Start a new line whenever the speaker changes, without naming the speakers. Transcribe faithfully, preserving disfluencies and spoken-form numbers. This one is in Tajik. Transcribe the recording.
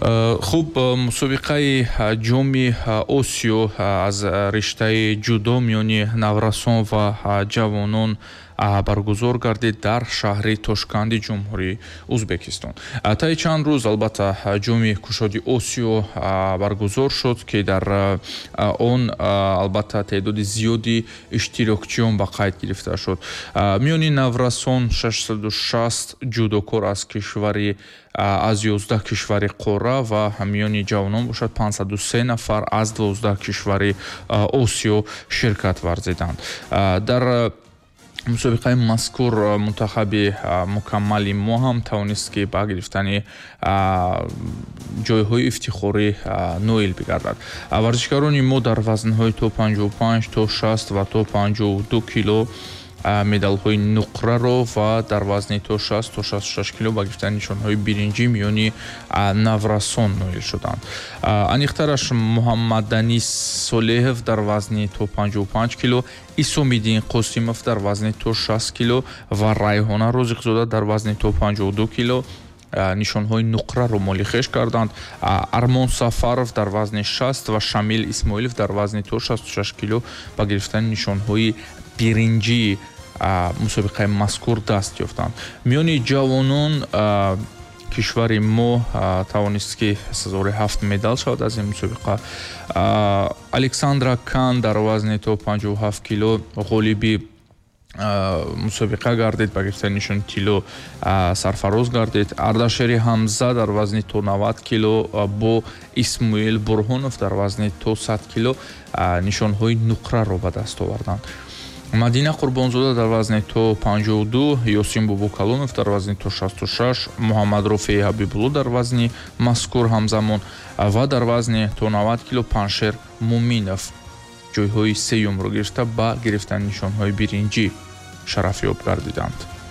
хуб мусобиқаи ҷоми осиё аз риштаи ҷудо миёни наврасон ва ҷавонон баргузор гардид дар шаҳри Тошканди ҷумҳурии Узбекистон. Таи чанд рӯз албатта ҷоми кушоди осиё баргузор шуд, ки дар он албатта теъдоди зиёди иштирокчиён ба қайд гирифта шуд. Миёни наврасон шашсаду шаст ҷудокор аз кишвари аз ёздаҳ кишвари қора ва миёни ҷавонон бошад панҷсаду се нафар аз дувоздаҳ кишвари осиё ширкат варзиданд. Дар мусобиқаи мазкур мунтахаби мукаммали мо ҳам тавонист ки ба гирифтани ҷойҳои ифтихорӣ ноил бигардад. Варзишгарони мо дар вазнҳои то панҷоҳу панҷ то шаст ва то панҷоҳу ду кило медалҳои нуқраро ва дар вазни то шаст то шасту шаш кило ба гирифтани нишонҳои биринҷӣ миёни наврасон ноил шуданд. Аниқтараш Муҳаммаданис Солеҳов дар вазни то панҷоҳу панҷ кило, Исомиддин Қосимов дар вазни то шаст кило ва Райҳона Розиқзода дар вазни то панҷоҳу ду кило нишонҳои нуқраро молихеш карданд. Армон Сафаров дар вазни шаст ва Шамил Исмоилов дар вазни то шасту шаш кило ба гирифтани нишонҳои биринҷии мусобиқаи мазкур даст ёфтанд. Миёни ҷавонон кишвари мо тавонист ки сазори ҳафт медал шавад аз ин мусобиқа. Александра Кан дар вазни то панҷоҳу ҳафт кило ғолиби мусобиқа гардид, ба гирифтани нишони тилло сарфароз гардид. Ардашери Ҳамза дар вазни то навад кило бо Исмоил Бурҳонов дар вазни то сад кило нишонҳои нуқраро ба даст оварданд. Мадина Қурбонзода дар вазни то панҷоҳу ду, Ёсин Бобокалонов дар вазни то шасту шаш, Муҳаммад Рофеи Ҳабибулло дар вазни мазкур ҳамзамон ва дар вазни то навад кило Паншер Муминов ҷойҳои сеюмро гирифта ба гирифтани нишонҳои биринҷӣ шарафёб гардиданд.